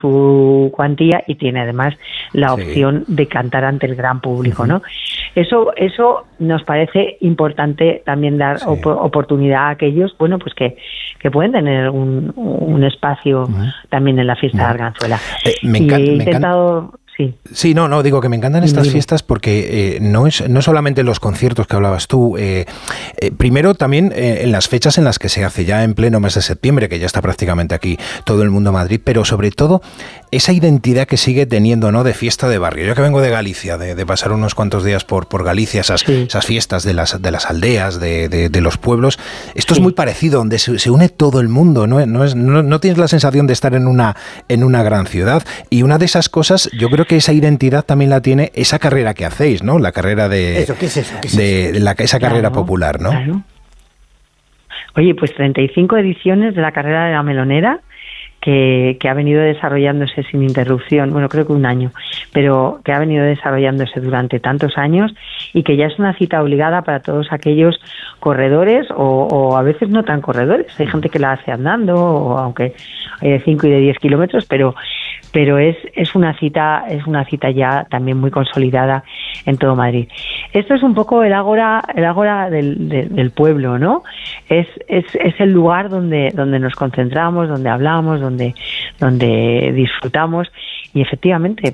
su cuantía y tiene además la opción de cantar ante el gran público, ¿no? Eso nos parece importante también dar oportunidad a aquellos, bueno, pues que pueden tener un espacio también en la fiesta de Arganzuela. Me encanta. Sí, no, digo que me encantan estas fiestas porque no es solamente los conciertos que hablabas tú, primero también en las fechas en las que se hace, ya en pleno mes de septiembre, que ya está prácticamente aquí todo el mundo Madrid, pero sobre todo esa identidad que sigue teniendo, ¿no?, de fiesta de barrio. Yo que vengo de Galicia, de pasar unos cuantos días por Galicia, esas fiestas de las aldeas, de los pueblos, esto es muy parecido, donde se une todo el mundo, no tienes la sensación de estar en una gran ciudad, y una de esas cosas, yo creo que esa identidad también la tiene esa carrera que hacéis, ¿no? La carrera esa carrera popular, ¿no? Claro. Oye, pues 35 ediciones de la carrera de la melonera que ha venido desarrollándose sin interrupción, bueno, creo que un año, pero que ha venido desarrollándose durante tantos años y que ya es una cita obligada para todos aquellos corredores o a veces no tan corredores. Hay gente que la hace andando, o aunque hay de 5 y de 10 kilómetros, pero es una cita ya también muy consolidada en todo Madrid. Esto es un poco el ágora del pueblo, ¿no? Es el lugar donde nos concentramos, donde hablamos, donde disfrutamos, y efectivamente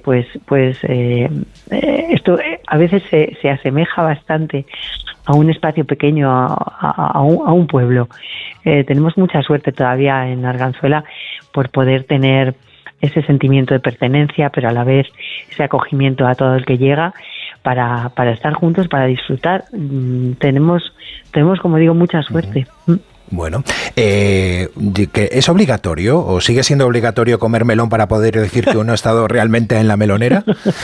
esto a veces se asemeja bastante a un espacio pequeño, a un pueblo. Tenemos mucha suerte todavía en Arganzuela por poder tener ese sentimiento de pertenencia, pero a la vez ese acogimiento a todo el que llega para estar juntos, para disfrutar. Tenemos, como digo, mucha suerte. Bueno, ¿que es obligatorio o sigue siendo obligatorio comer melón para poder decir que uno ha estado realmente en la melonera?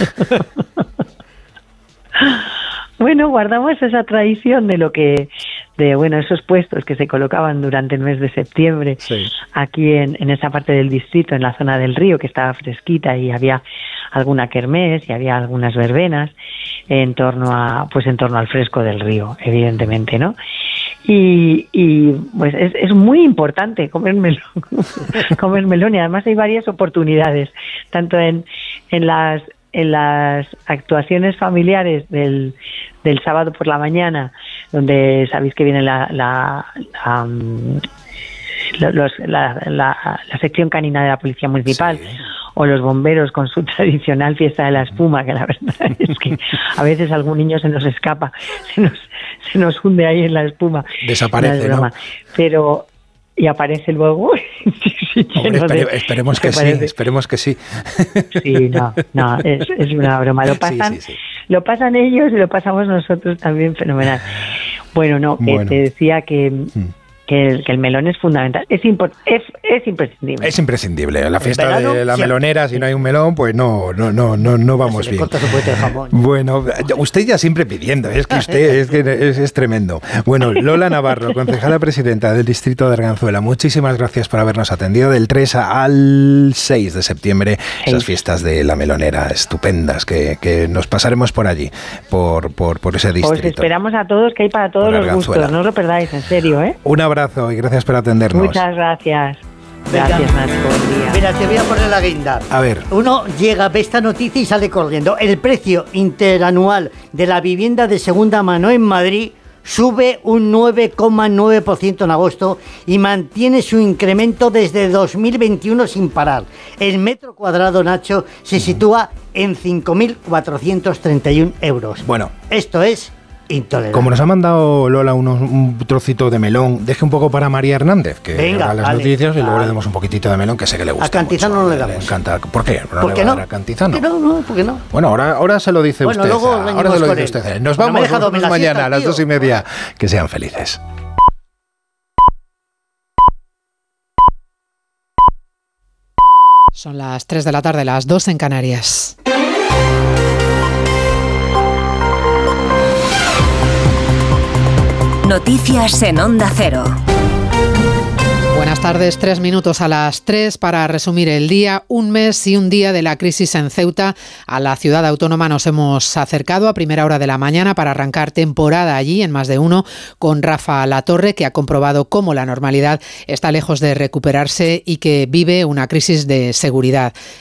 Bueno, guardamos esa tradición de esos puestos que se colocaban durante el mes de septiembre aquí en esa parte del distrito, en la zona del río, que estaba fresquita, y había alguna kermés y había algunas verbenas en torno al fresco del río, evidentemente, ¿no? Y pues es muy importante comer melón, y además hay varias oportunidades, tanto en las actuaciones familiares del sábado por la mañana, donde sabéis que viene la sección canina de la Policía Municipal, o los bomberos con su tradicional fiesta de la espuma, que la verdad es que a veces algún niño se nos escapa, se nos hunde ahí en la espuma. Desaparece, ¿no? Pero y aparece luego. Hombre, esperemos que sí. Sí, no, es una broma. Lo pasan ellos y lo pasamos nosotros también fenomenal. Bueno, te decía que el melón es fundamental, es imprescindible. Es imprescindible. La fiesta de la melonera, si no hay un melón, pues no vamos bien. Bueno, usted ya siempre pidiendo, es que usted es tremendo. Bueno, Lola Navarro, concejala presidenta del distrito de Arganzuela, muchísimas gracias por habernos atendido. Del 3 al 6 de septiembre, esas fiestas de la melonera estupendas, que nos pasaremos por allí, por ese distrito. Os esperamos a todos, que hay para todos los gustos, no os lo perdáis, en serio, ¿eh? Un abrazo y gracias por atendernos. Muchas gracias. Gracias, Nacho. Buen día. Mira, te voy a poner la guinda. A ver. Uno llega, ve esta noticia y sale corriendo. El precio interanual de la vivienda de segunda mano en Madrid sube un 9,9% en agosto y mantiene su incremento desde 2021 sin parar. El metro cuadrado, Nacho, se sitúa en 5.431 euros. Bueno. Esto es intolerable. Como nos ha mandado Lola un trocito de melón, deje un poco para María Hernández, que haga las noticias, y luego le damos un poquitito de melón, que sé que le gusta. A Cantizano mucho, no le damos. Le encanta. ¿Por qué? ¿Por qué no? A Cantizano. ¿Por qué no? Bueno, ahora se lo dice usted. Luego ahora se lo dice usted. Nos vamos mañana a las 2:30. Que sean felices. Son las 3 de la tarde, las 2 en Canarias. Noticias en Onda Cero. Buenas tardes, 3 minutos a las 3 para resumir el día. Un mes y un día de la crisis en Ceuta. A la ciudad autónoma nos hemos acercado a primera hora de la mañana para arrancar temporada allí en Más de Uno con Rafa Latorre, que ha comprobado cómo la normalidad está lejos de recuperarse y que vive una crisis de seguridad.